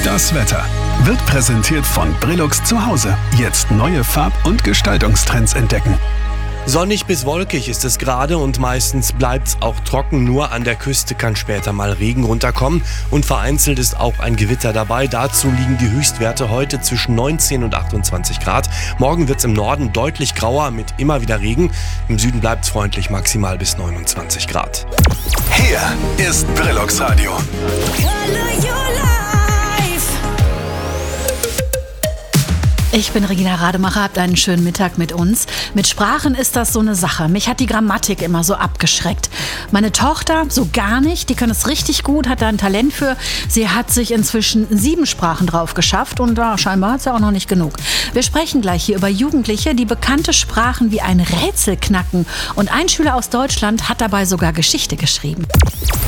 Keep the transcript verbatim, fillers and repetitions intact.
Das Wetter wird präsentiert von Brillux zu Hause. Jetzt neue Farb- und Gestaltungstrends entdecken. Sonnig bis wolkig ist es gerade und meistens bleibt's auch trocken. Nur an der Küste kann später mal Regen runterkommen und vereinzelt ist auch ein Gewitter dabei. Dazu liegen die Höchstwerte heute zwischen neunzehn und achtundzwanzig Grad. Morgen wird's im Norden deutlich grauer mit immer wieder Regen. Im Süden bleibt's freundlich, maximal bis neunundzwanzig Grad. Hier ist Brillux Radio. Ich bin Regina Rademacher, habt einen schönen Mittag mit uns. Mit Sprachen ist das so eine Sache. Mich hat die Grammatik immer so abgeschreckt. Meine Tochter so gar nicht, die kann es richtig gut, hat da ein Talent für. Sie hat sich inzwischen sieben Sprachen drauf geschafft und ja, scheinbar hat sie auch noch nicht genug. Wir sprechen gleich hier über Jugendliche, die bekannte Sprachen wie ein Rätsel knacken. Und ein Schüler aus Deutschland hat dabei sogar Geschichte geschrieben.